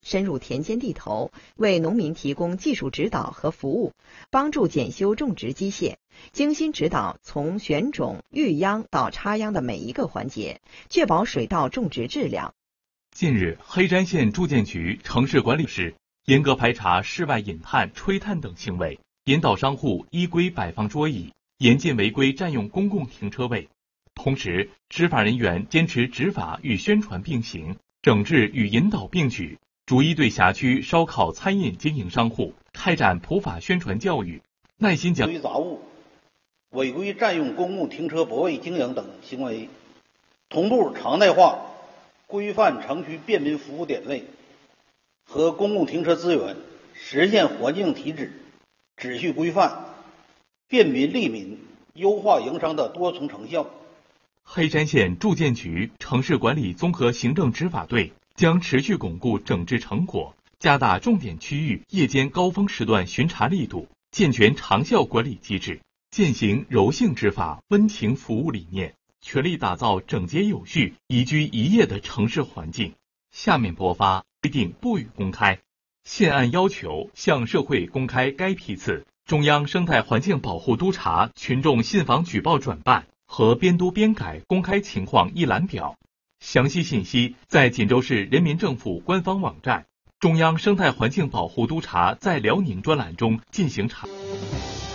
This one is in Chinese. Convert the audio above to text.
深入田间地头，为农民提供技术指导和服务，帮助检修种植机械，精心指导从选种、育秧到插秧的每一个环节，确保水稻种植质量。 近日，黑山县住建局城市管理室严格排查室外饮炭、吹炭等行为，引导商户依规摆放桌椅，严禁违规占用公共停车位。同时，执法人员坚持执法与宣传并行，整治与引导并举，逐一对辖区烧烤餐饮经营商户开展普法宣传教育，耐心讲杂物、违规占用公共停车泊位经营等行为，同步常态化规范城区便民服务点位和公共停车资源，实现环境体制、秩序规范、便民利民、优化营商的多重成效。 黑山县住建局城市管理综合行政执法队将持续巩固整治成果，加大重点区域夜间高峰时段巡查力度，健全长效管理机制，践行柔性执法、温情服务理念，全力打造整洁有序、宜居宜业的城市环境。下面播发规定不予公开。现按要求向社会公开该批次中央生态环境保护督察群众信访举报转办和编督编改公开情况一览表，详细信息在锦州市人民政府官方网站中央生态环境保护督察在辽宁专栏中进行查。